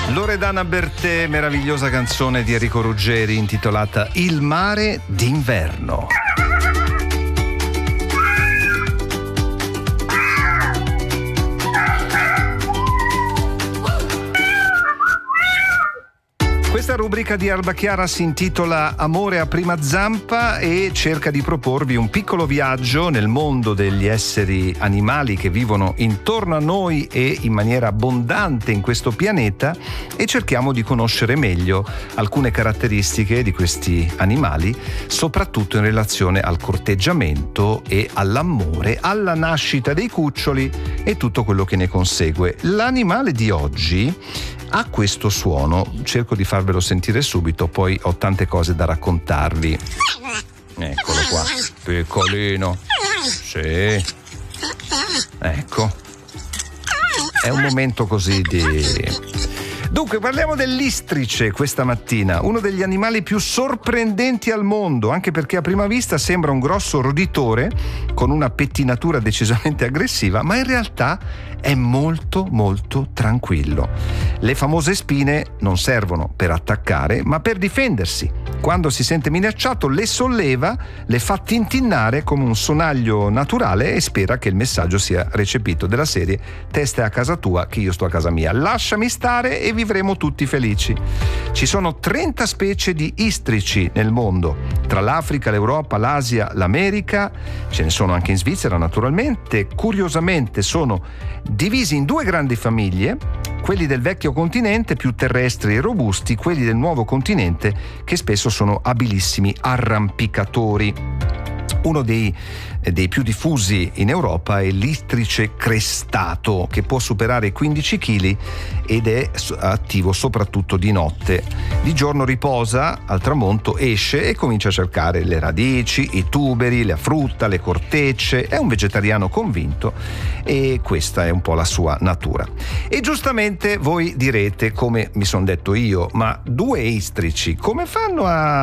Loredana Bertè, meravigliosa canzone di Enrico Ruggeri intitolata Il mare d'inverno. Questa rubrica di Alba Chiara si intitola Amore a prima zampa e cerca di proporvi un piccolo viaggio nel mondo degli esseri animali che vivono intorno a noi e in maniera abbondante in questo pianeta, e cerchiamo di conoscere meglio alcune caratteristiche di questi animali, soprattutto in relazione al corteggiamento e all'amore, alla nascita dei cuccioli e tutto quello che ne consegue. L'animale di oggi ha questo suono, cerco di farvelo sentire subito, poi ho tante cose da raccontarvi. Eccolo qua, piccolino. Sì. Ecco. È un momento così di... Dunque, parliamo dell'istrice questa mattina, uno degli animali più sorprendenti al mondo, anche perché a prima vista sembra un grosso roditore con una pettinatura decisamente aggressiva, ma in realtà è molto molto tranquillo. Le famose spine non servono per attaccare, ma per difendersi. Quando si sente minacciato le solleva, le fa tintinnare come un sonaglio naturale e spera che il messaggio sia recepito, della serie te stai a casa tua che io sto a casa mia, lasciami stare e vivremo tutti felici. Ci sono 30 specie di istrici nel mondo, tra l'Africa, l'Europa, l'Asia, l'America, ce ne sono anche in Svizzera naturalmente. Curiosamente sono divisi in due grandi famiglie, quelli del vecchio continente più terrestri e robusti, quelli del nuovo continente che spesso sono abilissimi arrampicatori. Uno dei più diffusi in Europa è l'istrice crestato, che può superare i 15 kg ed è attivo soprattutto di notte. Di giorno riposa, al tramonto esce e comincia a cercare le radici, i tuberi, la frutta, le cortecce. È un vegetariano convinto e questa è un po' la sua natura. E giustamente voi direte, come mi sono detto io, ma due istrici come fanno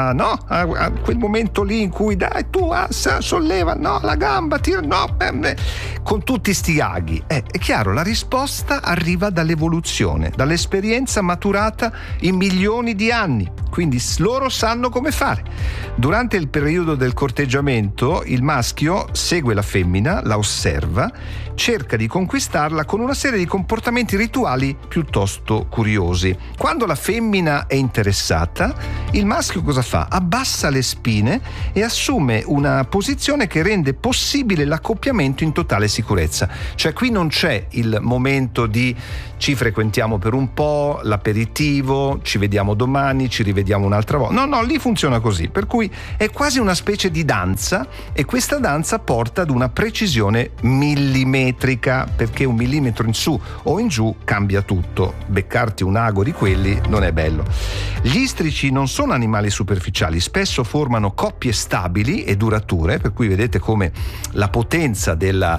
a quel momento lì in cui dai tu solleva, no, la gamba, tira, no, con tutti sti aghi? È chiaro, la risposta arriva dall'evoluzione, dall'esperienza maturata in milioni di anni, quindi loro sanno come fare. Durante il periodo del corteggiamento il maschio segue la femmina, la osserva, cerca di conquistarla con una serie di comportamenti rituali piuttosto curiosi. Quando la femmina è interessata, il maschio cosa fa? Abbassa le spine e assume una posizione che rende possibile l'accoppiamento in totale sicurezza. Cioè qui non c'è il momento di ci frequentiamo per un po', l'aperitivo, ci vediamo domani, ci rivediamo un'altra volta. No, lì funziona così, per cui è quasi una specie di danza, e questa danza porta ad una precisione millimetrica, perché un millimetro in su o in giù cambia tutto. Beccarti un ago di quelli non è bello. Gli istrici non sono animali superficiali, spesso formano coppie stabili e durature, per cui vedete come la potenza della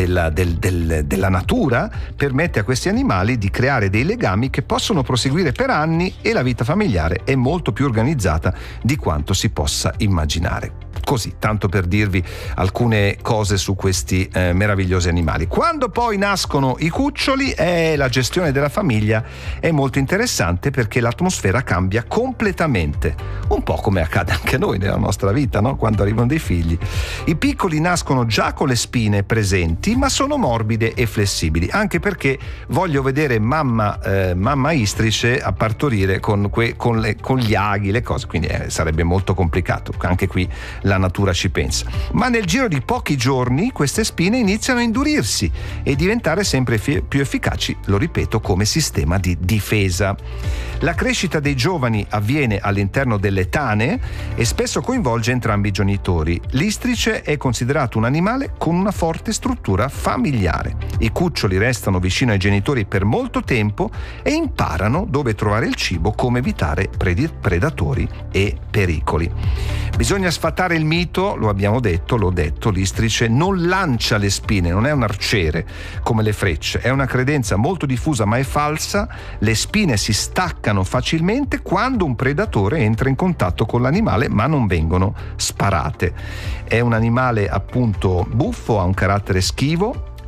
natura permette a questi animali di creare dei legami che possono proseguire per anni, e la vita familiare è molto più organizzata di quanto si possa immaginare. Così, tanto per dirvi alcune cose su questi meravigliosi animali. Quando poi nascono i cuccioli, la gestione della famiglia è molto interessante, perché l'atmosfera cambia completamente, un po' come accade anche a noi nella nostra vita, no? Quando arrivano dei figli. I piccoli nascono già con le spine presenti, ma sono morbide e flessibili, anche perché voglio vedere mamma istrice a partorire con gli aghi, le cose, quindi sarebbe molto complicato. Anche qui la natura ci pensa. Ma nel giro di pochi giorni queste spine iniziano a indurirsi e diventare sempre più efficaci, lo ripeto, come sistema di difesa. La crescita dei giovani avviene all'interno delle tane e spesso coinvolge entrambi i genitori. L'istrice è considerato un animale con una forte struttura familiare. I cuccioli restano vicino ai genitori per molto tempo e imparano dove trovare il cibo, come evitare predatori e pericoli. Bisogna sfatare il mito, l'ho detto, l'istrice non lancia le spine, non è un arciere come le frecce, è una credenza molto diffusa ma è falsa. Le spine si staccano facilmente quando un predatore entra in contatto con l'animale, ma non vengono sparate. È un animale appunto buffo, ha un carattere schivo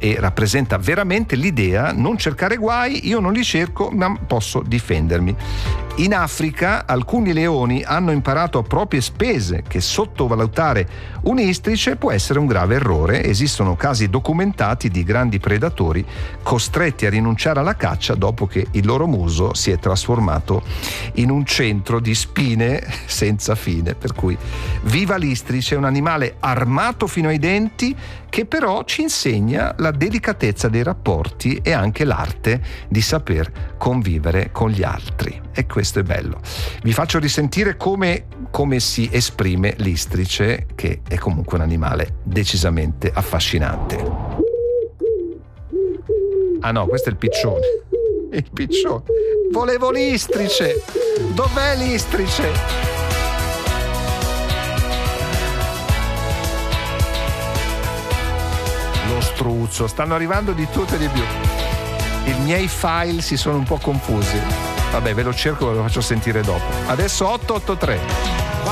e rappresenta veramente l'idea: non cercare guai, io non li cerco ma posso difendermi. In Africa alcuni leoni hanno imparato a proprie spese che sottovalutare un'istrice può essere un grave errore. Esistono casi documentati di grandi predatori costretti a rinunciare alla caccia dopo che il loro muso si è trasformato in un centro di spine senza fine. Per cui viva l'istrice, un animale armato fino ai denti che però ci insegna la delicatezza dei rapporti e anche l'arte di saper convivere con gli altri. E questo è bello. Vi faccio risentire come si esprime l'istrice, che è comunque un animale decisamente affascinante. Ah no, questo è il piccione. Il piccione. Volevo l'istrice. Dov'è l'istrice? Lo struzzo. Stanno arrivando di tutto e di più. I miei file si sono un po' confusi. Vabbè, ve lo cerco e ve lo faccio sentire dopo. Adesso 883.